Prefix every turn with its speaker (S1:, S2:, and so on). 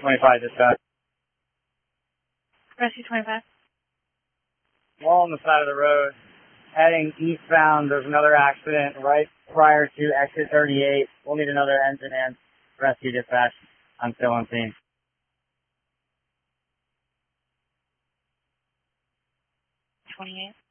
S1: 25 dispatch.
S2: Rescue 25.
S1: Wall on the side of the road. Heading eastbound, there's another accident right prior to exit 38. We'll need another engine and rescue dispatch. I'm still on scene.
S2: 28.